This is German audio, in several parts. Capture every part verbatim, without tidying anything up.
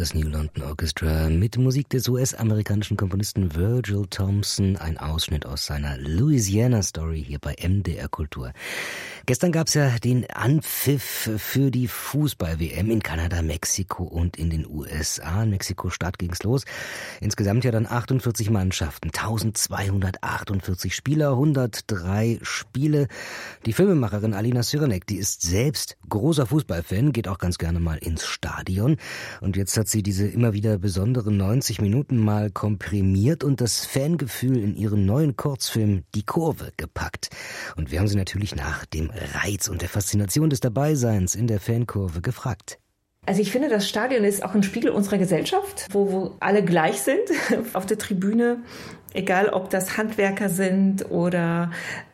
das New London Orchestra mit Musik des U S-amerikanischen Komponisten Virgil Thompson, ein Ausschnitt aus seiner Louisiana Story hier bei M D R Kultur. Gestern gab es ja den Anpfiff für die Fußball-W M in Kanada, Mexiko und in den U S A. In Mexiko-Stadt ging's los. Insgesamt ja dann achtundvierzig Mannschaften, eintausendzweihundertachtundvierzig Spieler, hundertdrei Spiele. Die Filmemacherin Alina Syranek, die ist selbst großer Fußballfan, geht auch ganz gerne mal ins Stadion. Und jetzt hat sie diese immer wieder besonderen neunzig Minuten mal komprimiert und das Fangefühl in ihren neuen Kurzfilm Die Kurve gepackt. Und wir haben sie natürlich nach dem Reiz und der Faszination des Dabeiseins in der Fankurve gefragt. Also ich finde, das Stadion ist auch ein Spiegel unserer Gesellschaft, wo, wo alle gleich sind auf der Tribüne, egal ob das Handwerker sind oder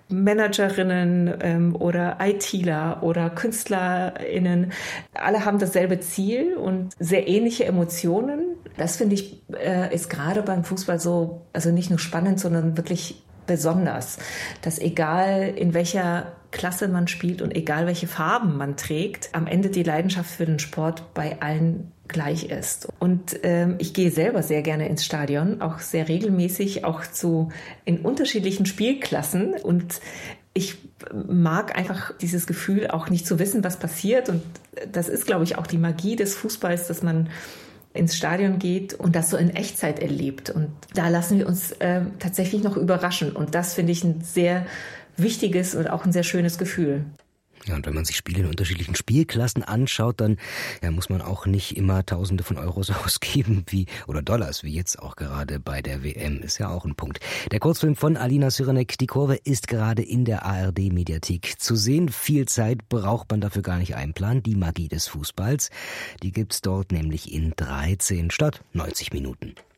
Managerinnen ähm, oder ITler oder KünstlerInnen. Alle haben dasselbe Ziel und sehr ähnliche Emotionen. Das finde ich äh, ist gerade beim Fußball so, also nicht nur spannend, sondern wirklich besonders, dass egal in welcher Klasse man spielt und egal welche Farben man trägt, am Ende die Leidenschaft für den Sport bei allen gleich ist. Und ähm, ich gehe selber sehr gerne ins Stadion, auch sehr regelmäßig, auch zu in unterschiedlichen Spielklassen. Und ich mag einfach dieses Gefühl, auch nicht zu wissen, was passiert. Und das ist, glaube ich, auch die Magie des Fußballs, dass man ins Stadion geht und das so in Echtzeit erlebt. Und da lassen wir uns äh, tatsächlich noch überraschen. Und das finde ich ein sehr wichtiges und auch ein sehr schönes Gefühl. Ja, und wenn man sich Spiele in unterschiedlichen Spielklassen anschaut, dann ja, muss man auch nicht immer Tausende von Euros ausgeben wie oder Dollars, wie jetzt auch gerade bei der W M, ist ja auch ein Punkt. Der Kurzfilm von Alina Syranek, Die Kurve, ist gerade in der A R D-Mediathek zu sehen. Viel Zeit braucht man dafür gar nicht einplanen. Die Magie des Fußballs, die gibt's dort nämlich in dreizehn statt neunzig Minuten.